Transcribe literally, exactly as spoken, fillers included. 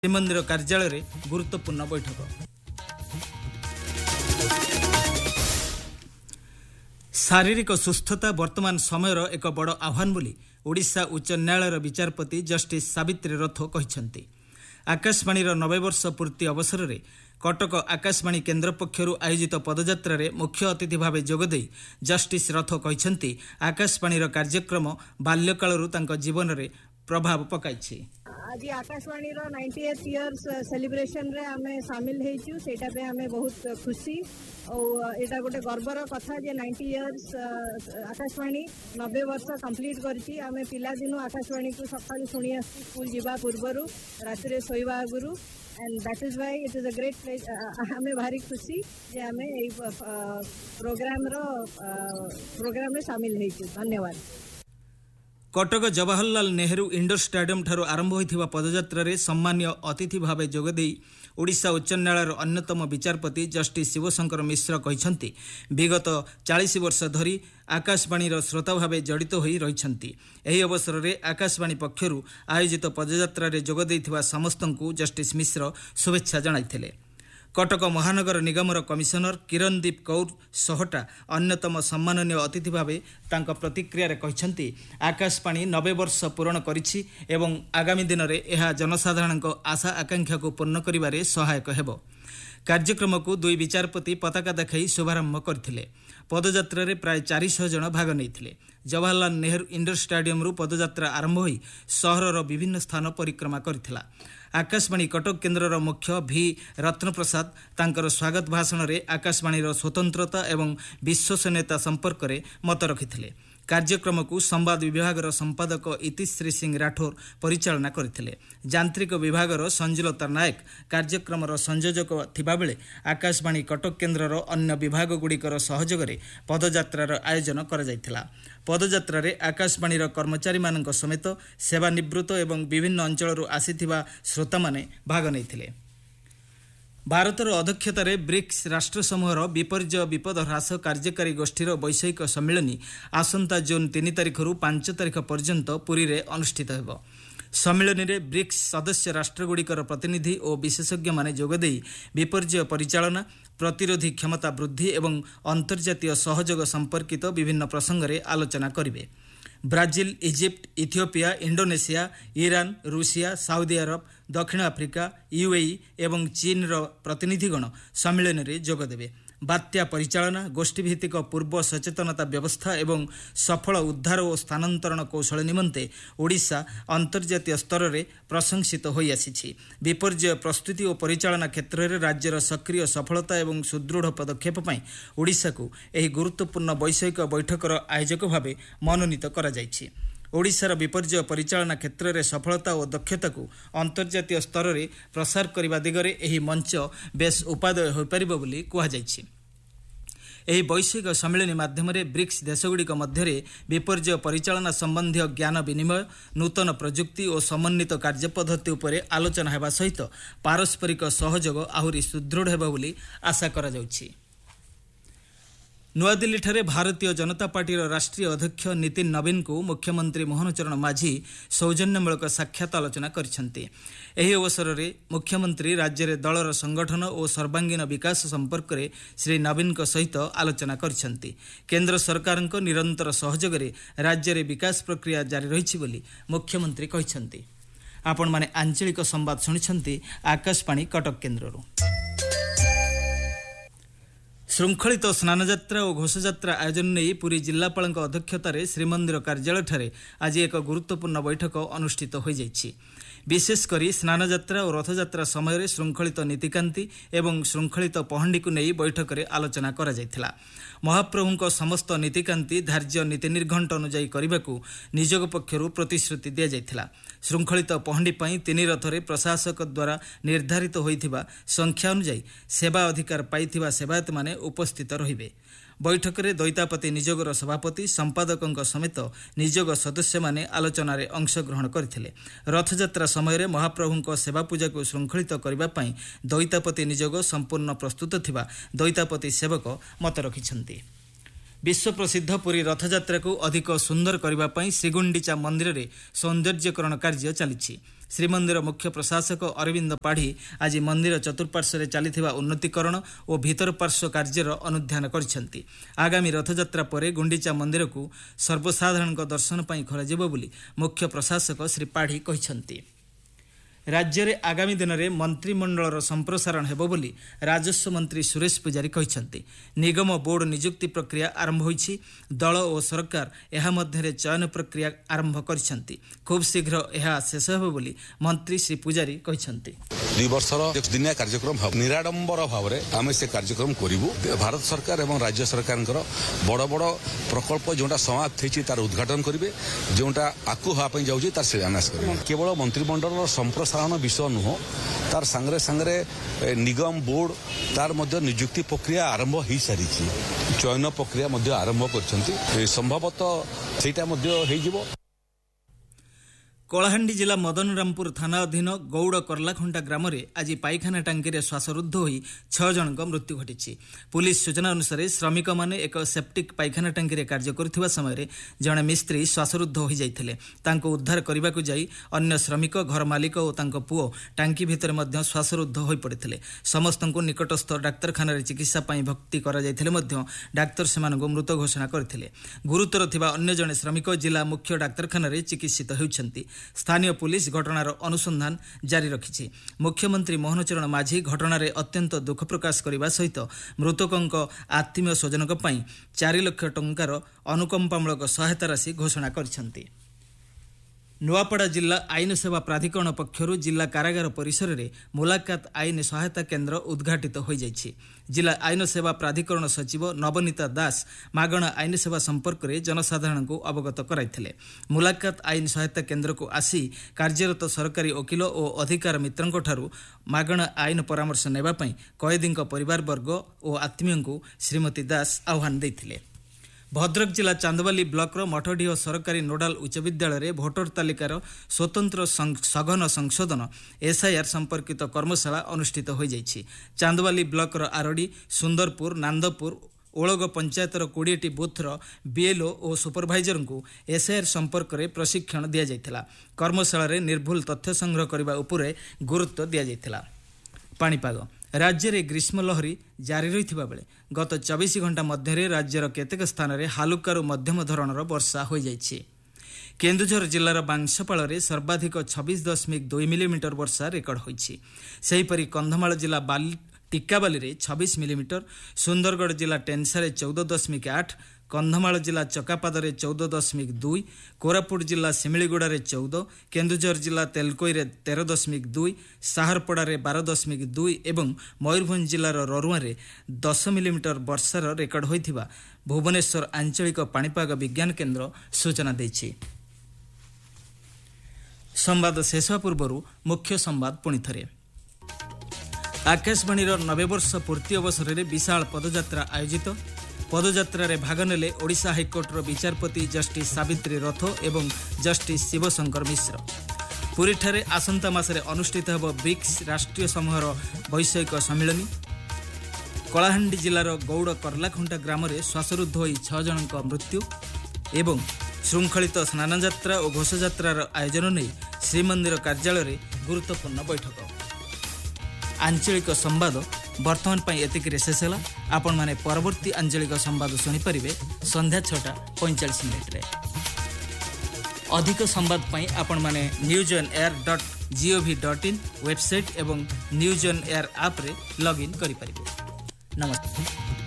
ଶ୍ରୀମନ୍ଦିର କାର୍ଯ୍ୟାଳୟରେ ଗୁରୁତ୍ୱପୂର୍ଣ୍ଣ ବୈଠକ। ଶାରୀରିକ ସୁସ୍ଥତା ବର୍ତ୍ତମାନ ସମୟର ଏକ ବଡ଼ ଆହ୍ୱାନ ବୋଲି ଓଡ଼ିଶା ଉଚ୍ଚ ନ୍ୟାୟାଳୟର ବିଚାରପତି ଜଷ୍ଟିସ୍ ସାବିତ୍ରୀ ରଥ କହିଛନ୍ତି। ଆକାଶବାଣୀର ନବେ ବର୍ଷ ପୂର୍ତ୍ତି ଅବସରରେ କଟକ ଆକାଶବାଣୀ କେନ୍ଦ୍ର ପକ୍ଷରୁ ଆୟୋଜିତ ପଦଯାତ୍ରାରେ ମୁଖ୍ୟ ଅତିଥି ଭାବେ ଯୋଗଦେଇ ଜଷ୍ଟିସ୍ ରଥ କହିଛନ୍ତି, ଆକାଶବାଣୀର କାର୍ଯ୍ୟକ୍ରମ ବାଲ୍ୟକାଳରୁ ତାଙ୍କ ଜୀବନରେ ପ୍ରଭାବ ପକାଇଛି। आज आकाशवाणी रो नाइंटीएथ इयर्स सेलिब्रेशन रे आमे शामिल हेचु सेटा पे आमे बहुत खुशी और एटा गोटे गर्वर कथा जे नाइंटी इयर्स आकाशवाणी नब्बे वर्ष कंप्लीट करछि। आमे पिला दिनो आकाशवाणी को सकाळु सुनी आसी स्कूल जीवा पूर्वरु रात्रि सोइबा आगुरु and that is why it is a great pleasure. आमे भारी खुशी जे आमे ए प्रोग्राम रो प्रोग्राम में शामिल हेचु। धन्यवाद। कटक जवाहरलाल नेहरू इंडोर स्टाडियम ठारू आरंभ होइथिबा पदयात्रा सम्मानीय अतिथि भावे जोगदेई ओडिशा उच्च न्यायालयर अन्यतम विचारपति जस्टिस शिवशंकर मिश्र कहते, विगत चालीस वर्ष धरी आकाशवाणीर श्रोता भावे जड़ित होई रहिछन्ति। एही अवसर में आकाशवाणी पक्षरु आयोजित पदयात्रा जोगदेइथिबा समस्तंकु जस्टिस मिश्र शुभेच्छा जणाइथिले। कटक महानगर निगमर कमिशनर किरणदीप कौर सोहटा अन्यतम सम्माननीय अतिथि भावे तांका प्रतिक्रिया कहते, आकाशवाणी नब्बे वर्ष पूरण करिछि एवं आगामी दिन में यह जनसाधारण आशा आकांक्षा को पूर्ण करिबारे सहायक हेबो। कार्यक्रम को दुई विचारपति पताका देखाई शुभारंभ करथिले। पदयात्रा रे प्राय चार सौ जन भाग नैथिले। जवाहरलाल नेहरू इंडोर स्टाडियम रु पदयात्रा आरंभ होई सहरर विभिन्न स्थान परिक्रमा करथिला। आकाशवाणी कटक केन्द्रर मुख्य भी रत्नप्रसाद तांकर स्वागत भाषण में आकाशवाणीर स्वतंत्रता एवं विश्वसनीयता संपर्क में मत रखिथिले। कार्यक्रम को संवाद विभागर संपादक इतिश्री सिंह राठौर परिचालना करथिले। यांत्रिक विभागर संजुलता नायक कार्यक्रम संयोजक थिबा बेले आकाशवाणी कटक केन्द्रर अन्य विभाग गुड़िकर सहयोग में पदयात्रार आयोजन करा जायथिला। पदयात्रा रे आकाशवाणीर कर्मचारी मानक समेत सेवानिवृत्त एवं विभिन्न अंचलरू आसीथिबा श्रोता माने भाग नैथिले। भारतर अध्यक्षतार ब्रिक्स राष्ट्र समूहर विपर्यय विपद ह्रास कार्यकारी गोष्ठीर वैषयिक सम्मेलन आसंता जून तीन तारिख रु पांच तारिख पर्यंत पुरी रे अनुष्ठित हेब। सम्मेलन में ब्रिक्स सदस्य राष्ट्रगुड़िकर प्रतिनिधि और विशेषज्ञ माने जोगदेई विपर्यय परिचालना, प्रतिरोधी क्षमता वृद्धि एवं अंतर्जातीय सहयोग संपर्कित विभिन्न प्रसंग में आलोचना करिवे। Brazil, Egypt, Ethiopia, Indonesia, Iran, Russia, Saudi Arab, दक्षिण आफ्रिका, यूएई एवं चीन रो प्रतिनिधिगण सम्मेलन में जोगदेवे। बात्या परिचालना, गोष्ठीभित्तिक पूर्व सचेतनता व्यवस्था एवं सफल उद्धार और स्थानांतरण कौशल निमंते ओडिशा अंतर्जातीय स्तर में प्रशंसित हो आसी। विपर्यय प्रस्तुति और परिचालना क्षेत्र में राज्यर सक्रिय सफलता एवं सुदृढ़ पदक्षेप पर ओडिशा को यह गुरुत्वपूर्ण वैषयिक बैठकर आयोजक भाव मनोनीत करा जायछि। ओडिशार विपर्यय परिचालना क्षेत्र में सफलता और दक्षता को अंतर्जातीय स्तर में प्रसार करने दिगरे यह मंच बेस उपादेय हो पारिबो बोली कहा जायछि। एही वैश्विक सम्मेलन माध्यम ब्रिक्स देशगुड़िक मध्य विपर्यय परिचालना संबंधी ज्ञान विनिमय, नूतन प्रजुक्ति और समन्वित कार्यपद्धति उपरे आलोचना हेबा सहित पारस्परिक सहयोग आहुरी सुदृढ़ हेबो बोली आशा करा जाउछि। नुआदिल्ली ठारे भारतीय जनता पार्टी राष्ट्रीय अध्यक्ष नितिन नवीन को मुख्यमंत्री मोहन चरण माझी सौजन्यमूलक साक्षात आलोचना करिसेंति। एही अवसर में मुख्यमंत्री राज्य में दलर संगठन और सर्वांगीन विकास संपर्क में श्री नवीन सहित आलोचना करिसेंति। केंद्र सरकार निरंतर सहयोग में राज्य में विकास प्रक्रिया जारी रही बोली मुख्यमंत्री कहिसेंति। आपण माने आंचलिक संवाद शुणिसेंति आकाशवाणी कटक केन्द्ररू। श्रृंखलित स्नानयात्रा और घोषयात्रा आयोजन नहीं पुरी जिलापाल अध्यक्षतार श्रीमंदिर कार्यालय ठारे आज एक गुरुत्वपूर्ण बैठक अनुष्ठित हो जाइछि। विशेषकर स्नानयात्रा और रथयात्रा समय श्रृंखलित नीतिकांति एवं श्रृंखलित पहंडी को नहीं बैठक में आलोचना करा जायथिला। महाप्रभुंक समस्त नीतिकांति धार्य नीति निर्घंट अनुजाई करने को निजोग पक्षर प्रतिश्रुति दि जायथिला। श्रृंखलित पहंडी पई तीन रथरे प्रशासक द्वारा निर्धारित होइथिबा संख्या अनुजाई सेवा अधिकार पाइथिबा सेवायत माने उपस्थित रहिबे। बैठक में दैतापति निजोगर सभापति संपादक समेत निजोग सदस्य माने आलोचना रे अंशग्रहण करथिले। रथयात्रा समय महाप्रभुंक सेवा पूजा को श्रृंखलित करबा पई दैतापति निजोग संपूर्ण प्रस्तुत थिबा दैतापति सेवक मत रखिछन्ति। विश्व प्रसिद्ध पुरी रथयात्रा को अधिक सुंदर करने श्रीगुंडीचा मंदिर में सौंदर्यकरण कार्य चली। ଶ୍ରୀମନ୍ଦିର ମୁଖ୍ୟ ପ୍ରଶାସକ ଅରବିନ୍ଦ ପାଢ଼ୀ ଆଜି ମନ୍ଦିର ଚତୁଃପାର୍ଶ୍ୱରେ ଚାଲିଥିବା ଉନ୍ନତିକରଣ ଓ ଭିତର ପାର୍ଶ୍ୱ କାର୍ଯ୍ୟର ଅନୁଧ୍ୟାନ କରିଛନ୍ତି। ଆଗାମୀ ରଥଯାତ୍ରା ପରେ ଗୁଣ୍ଡିଚା ମନ୍ଦିରକୁ ସର୍ବସାଧାରଣଙ୍କ ଦର୍ଶନ ପାଇଁ ଖୋଲାଯିବ ବୋଲି ମୁଖ୍ୟ ପ୍ରଶାସକ ଶ୍ରୀ ପାଢ଼ୀ କହିଛନ୍ତି। ରାଜ୍ୟରେ ଆଗାମୀ ଦିନରେ ମନ୍ତ୍ରିମଣ୍ଡଳର ସମ୍ପ୍ରସାରଣ ହେବ ବୋଲି ରାଜସ୍ୱ ମନ୍ତ୍ରୀ ସୁରେଶ ପୂଜାରୀ କହିଛନ୍ତି। ନିଗମ ବୋର୍ଡ ନିଯୁକ୍ତି ପ୍ରକ୍ରିୟା ଆରମ୍ଭ ହୋଇଛି। ଦଳ ଓ ସରକାର ଏହା ମଧ୍ୟରେ ଚୟନ ପ୍ରକ୍ରିୟା ଆରମ୍ଭ କରିଛନ୍ତି। ଖୁବ୍ ଶୀଘ୍ର ଏହା ଶେଷ ହେବ ବୋଲି ମନ୍ତ୍ରୀ ଶ୍ରୀ ପୂଜାରୀ କହିଛନ୍ତି। ଦୁଇ ବର୍ଷର ଦିନିଆ କାର୍ଯ୍ୟକ୍ରମ ନିରାଡମ୍ବର ଭାବରେ ଆମେ ସେ କାର୍ଯ୍ୟକ୍ରମ କରିବୁ। ଭାରତ ସରକାର ଏବଂ ରାଜ୍ୟ ସରକାରଙ୍କର ବଡ଼ ବଡ଼ ପ୍ରକଳ୍ପ ଯେଉଁଟା ସମାପ୍ତ ହୋଇଛି ତାର ଉଦ୍ଘାଟନ କରିବେ, ଯେଉଁଟା ଆଗକୁ ହେବା ପାଇଁ ଯାଉଛି ତାର ଶିଳାନ୍ୟାସ କରିବେ। କେବଳ ମନ୍ତ୍ରିମଣ୍ଡଳର ସମ୍ପ୍ରସାରଣ ବିଷୟ ନୁହଁ, ତାର ସାଙ୍ଗରେ ସାଙ୍ଗରେ ନିଗମ ବୋର୍ଡ ତାର ମଧ୍ୟ ନିଯୁକ୍ତି ପ୍ରକ୍ରିୟା ଆରମ୍ଭ ହୋଇସାରିଛି। ଚୟନ ପ୍ରକ୍ରିୟା ମଧ୍ୟ ଆରମ୍ଭ କରିଛନ୍ତି। ସମ୍ଭବତଃ ସେଇଟା ମଧ୍ୟ ହୋଇଯିବ। କଳାହାଣ୍ଡି ଜିଲ୍ଲା ମଦନରାମପୁର ଥାନା ଅଧୀନ ଗୌଡ଼ କର୍ଲାଖୁଣ୍ଟା ଗ୍ରାମରେ ଆଜି ପାଇଖାନା ଟାଙ୍କିରେ ଶ୍ୱାସରୁଦ୍ଧ ହୋଇ ଛଅ ଜଣଙ୍କ ମୃତ୍ୟୁ ଘଟିଛି। ପୁଲିସ ସୂଚନା ଅନୁସାରେ ଶ୍ରମିକମାନେ ଏକ ସେପ୍ଟିକ୍ ପାଇଖାନା ଟାଙ୍କିରେ କାର୍ଯ୍ୟ କରୁଥିବା ସମୟରେ ଜଣେ ମିସ୍ତ୍ରୀ ଶ୍ୱାସରୁଦ୍ଧ ହୋଇଯାଇଥିଲେ। ତାଙ୍କୁ ଉଦ୍ଧାର କରିବାକୁ ଯାଇ ଅନ୍ୟ ଶ୍ରମିକ, ଘର ମାଲିକ ଓ ତାଙ୍କ ପୁଅ ଟାଙ୍କି ଭିତରେ ମଧ୍ୟ ଶ୍ୱାସରୁଦ୍ଧ ହୋଇପଡ଼ିଥିଲେ। ସମସ୍ତଙ୍କୁ ନିକଟସ୍ଥ ଡାକ୍ତରଖାନାରେ ଚିକିତ୍ସା ପାଇଁ ଭର୍ତ୍ତି କରାଯାଇଥିଲେ ମଧ୍ୟ ଡାକ୍ତର ସେମାନଙ୍କୁ ମୃତ ଘୋଷଣା କରିଥିଲେ। ଗୁରୁତର ଥିବା ଅନ୍ୟ ଜଣେ ଶ୍ରମିକ ଜିଲ୍ଲା ମୁଖ୍ୟ ଡାକ୍ତରଖାନାରେ ଚିକିତ୍ସିତ ହେଉଛନ୍ତି। ସ୍ଥାନୀୟ ପୁଲିସ ଘଟଣାର ଅନୁସନ୍ଧାନ ଜାରି ରଖିଛି। ମୁଖ୍ୟମନ୍ତ୍ରୀ ମୋହନ ଚରଣ ମାଝୀ ଘଟଣାରେ ଅତ୍ୟନ୍ତ ଦୁଃଖ ପ୍ରକାଶ କରିବା ସହିତ ମୃତକଙ୍କ ଆତ୍ମୀୟ ସ୍ୱଜନଙ୍କ ପାଇଁ ଚାରି ଲକ୍ଷ ଟଙ୍କାର ଅନୁକମ୍ପାମୂଳକ ସହାୟତା ରାଶି ଘୋଷଣା କରିଛନ୍ତି। ନୂଆପଡ଼ା ଜିଲ୍ଲା ଆଇନ ସେବା ପ୍ରାଧିକରଣ ପକ୍ଷରୁ ଜିଲ୍ଲା କାରାଗାର ପରିସରରେ ମୁଲାକାତ ଆଇନ ସହାୟତା କେନ୍ଦ୍ର ଉଦ୍ଘାଟିତ ହୋଇଯାଇଛି। ଜିଲ୍ଲା ଆଇନ ସେବା ପ୍ରାଧିକରଣ ସଚିବ ନବନୀତା ଦାସ ମାଗଣା ଆଇନ ସେବା ସମ୍ପର୍କରେ ଜନସାଧାରଣଙ୍କୁ ଅବଗତ କରାଇଥିଲେ। ମୁଲାକାତ ଆଇନ ସହାୟତା କେନ୍ଦ୍ରକୁ ଆସି କାର୍ଯ୍ୟରତ ସରକାରୀ ଓକିଲ ଓ ଅଧିକାର ମିତ୍ରଙ୍କଠାରୁ ମାଗଣା ଆଇନ ପରାମର୍ଶ ନେବା ପାଇଁ କଏଦୀଙ୍କ ପରିବାରବର୍ଗ ଓ ଆତ୍ମୀୟଙ୍କୁ ଶ୍ରୀମତୀ ଦାସ ଆହ୍ୱାନ ଦେଇଥିଲେ। ଭଦ୍ରକ ଜିଲ୍ଲା ଚାନ୍ଦବାଲି ବ୍ଲକର ମଠଡିହ ସରକାରୀ ନୋଡାଲ ଉଚ୍ଚ ବିଦ୍ୟାଳୟରେ ଭୋଟର ତାଲିକାର ସ୍ୱତନ୍ତ୍ର ସଘନ ସଂଶୋଧନ ଏସ୍ଆଇଆର୍ ସମ୍ପର୍କିତ କର୍ମଶାଳା ଅନୁଷ୍ଠିତ ହୋଇଯାଇଛି। ଚାନ୍ଦବାଲି ବ୍ଲକର ଆରଡ଼ି, ସୁନ୍ଦରପୁର, ନାନ୍ଦପୁର, ଓଳଗ ପଞ୍ଚାୟତର କୋଡ଼ିଏଟି ବୁଥର ବିଏଲ୍ଓ ଓ ସୁପରଭାଇଜରଙ୍କୁ ଏସ୍ଆଇଆର୍ ସମ୍ପର୍କରେ ପ୍ରଶିକ୍ଷଣ ଦିଆଯାଇଥିଲା। କର୍ମଶାଳାରେ ନିର୍ଭୁଲ ତଥ୍ୟ ସଂଗ୍ରହ କରିବା ଉପରେ ଗୁରୁତ୍ୱ ଦିଆଯାଇଥିଲା। ପାଣିପାଗ ରାଜ୍ୟରେ ଗ୍ରୀଷ୍ମ ଲହରୀ ଜାରି ରହିଥିବା ବେଳେ ଗତ ଚବିଶ ଘଣ୍ଟା ମଧ୍ୟରେ ରାଜ୍ୟର କେତେକ ସ୍ଥାନରେ ହାଲୁକାରୁ ମଧ୍ୟମ ଧରଣର ବର୍ଷା ହୋଇଯାଇଛି। କେନ୍ଦୁଝର ଜିଲ୍ଲାର ବାଂଶପାଳରେ ସର୍ବାଧିକ ଛବିଶ ଦଶମିକ ଦୁଇ ମିଲିମିଟର ବର୍ଷା ରେକର୍ଡ ହୋଇଛି। ସେହିପରି କନ୍ଧମାଳ ଜିଲ୍ଲା ବାଲି ଟିକାବାଲିରେ ଛବିଶ ମିଲିମିଟର, ସୁନ୍ଦରଗଡ଼ ଜିଲ୍ଲା ଟେନ୍ସାରେ ଚଉଦ ଦଶମିକ ଆଠ, କନ୍ଧମାଳ ଜିଲ୍ଲା ଚକାପାଦରେ ଚଉଦ ଦଶମିକ ଦୁଇ, କୋରାପୁଟ ଜିଲ୍ଲା ଶିମିଳିଗୁଡ଼ାରେ ଚଉଦ, କେନ୍ଦୁଝର ଜିଲ୍ଲା ତେଲକୋଇରେ ତେର ଦଶମିକ ଦୁଇ, ସାହରପଡ଼ାରେ ବାର ଦଶମିକ ଦୁଇ ଏବଂ ମୟୂରଭଞ୍ଜ ଜିଲ୍ଲାର ରରୁଆରେ ଦଶ ମିଲିମିଟର ବର୍ଷାର ରେକର୍ଡ ହୋଇଥିବା ଭୁବନେଶ୍ୱର ଆଞ୍ଚଳିକ ପାଣିପାଗ ବିଜ୍ଞାନ କେନ୍ଦ୍ର ସୂଚନା ଦେଇଛି। ସମ୍ବାଦ ଶେଷ ପୂର୍ବରୁ ମୁଖ୍ୟ ସମ୍ବାଦ ପୁଣିଥରେ। ଆକାଶବାଣୀର ନବେ ବର୍ଷ ପୂର୍ତ୍ତି ଅବସରରେ ବିଶାଳ ପଦଯାତ୍ରା ଆୟୋଜିତ। ପଦଯାତ୍ରାରେ ଭାଗ ନେଲେ ଓଡ଼ିଶା ହାଇକୋର୍ଟର ବିଚାରପତି ଜଷ୍ଟିସ୍ ସାବିତ୍ରୀ ରଥ ଏବଂ ଜଷ୍ଟିସ୍ ଶିବଶଙ୍କର ମିଶ୍ର। ପୁରୀଠାରେ ଆସନ୍ତା ମାସରେ ଅନୁଷ୍ଠିତ ହେବ ବ୍ରିକ୍ସ ରାଷ୍ଟ୍ରୀୟ ସମୂହର ବୈଷୟିକ ସମ୍ମିଳନୀ। କଳାହାଣ୍ଡି ଜିଲ୍ଲାର ଗୌଡ଼ କର୍ଲାଖୁଣ୍ଟା ଗ୍ରାମରେ ଶ୍ୱାସରୁଦ୍ଧ ହୋଇ ଛଅ ଜଣଙ୍କ ମୃତ୍ୟୁ ଏବଂ ଶୃଙ୍ଖଳିତ ସ୍ନାନଯାତ୍ରା ଓ ଘୋଷଯାତ୍ରାର ଆୟୋଜନ ନେଇ ଶ୍ରୀମନ୍ଦିର କାର୍ଯ୍ୟାଳୟରେ ଗୁରୁତ୍ୱପୂର୍ଣ୍ଣ ବୈଠକ। ଆଞ୍ଚଳିକ ସମ୍ବାଦ ବର୍ତ୍ତମାନ ପାଇଁ ଏତିକିରେ ଶେଷ ହେଲା। ଆପଣମାନେ ପରବର୍ତ୍ତୀ ଆଞ୍ଚଳିକ ସମ୍ବାଦ ଶୁଣିପାରିବେ ସନ୍ଧ୍ୟା ଛଅଟା ପଇଁଚାଳିଶ ମିନିଟ୍ରେ। ଅଧିକ ସମ୍ବାଦ ପାଇଁ ଆପଣମାନେ news on air dot GOV dot in website ଏବଂ ନ୍ୟୁଜ୍ ଅନ୍ ଏୟାର ଆପ୍ରେ ଲଗ୍ଇନ୍ କରିପାରିବେ। ନମସ୍କାର।